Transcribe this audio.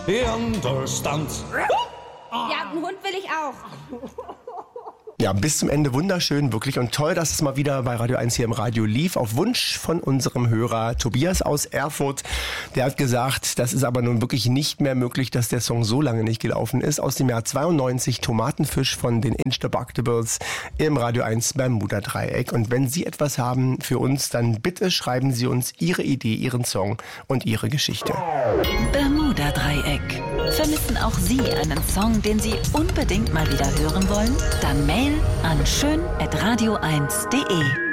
he understands. Ja, einen Hund will ich auch. Ja, bis zum Ende wunderschön, wirklich. Und toll, dass es mal wieder bei Radio 1 hier im Radio lief. Auf Wunsch von unserem Hörer Tobias aus Erfurt. Der hat gesagt, das ist aber nun wirklich nicht mehr möglich, dass der Song so lange nicht gelaufen ist. Aus dem Jahr 92, Tomatenfisch von den Insta-Buckables im Radio 1 Bermuda-Dreieck. Und wenn Sie etwas haben für uns, dann bitte schreiben Sie uns Ihre Idee, Ihren Song und Ihre Geschichte. Bermuda-Dreieck. Vermissen auch Sie einen Song, den Sie unbedingt mal wieder hören wollen? Dann Mail an schön@radio1.de.